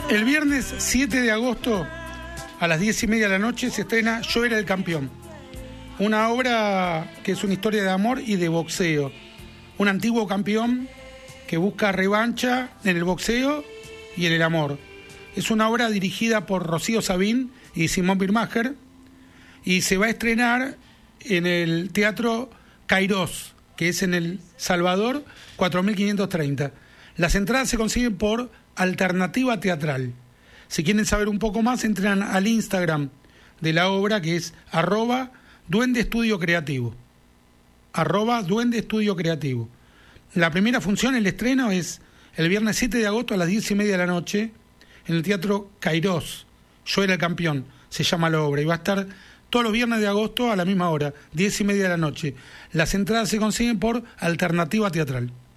El viernes 7 de agosto a las 10:30 de la noche se estrena Yo era el campeón, una obra que es una historia de amor y de boxeo. Un antiguo campeón que busca revancha en el boxeo y en el amor. Es una obra dirigida por Rocío Sabín y Simón Birmacher y se va a estrenar en el Teatro Cairós, que es en El Salvador 4530. Las entradas se consiguen por Alternativa Teatral. Si quieren saber un poco más, entran al Instagram de la obra, que es @duendeestudiocreativo. @duendeestudiocreativo. La primera función, el estreno, es el viernes 7 de agosto a las 10:30 de la noche en el Teatro Cairós. Yo era el campeón, se llama la obra, y va a estar todos los viernes de agosto a la misma hora, 10:30 de la noche. Las entradas se consiguen por Alternativa Teatral.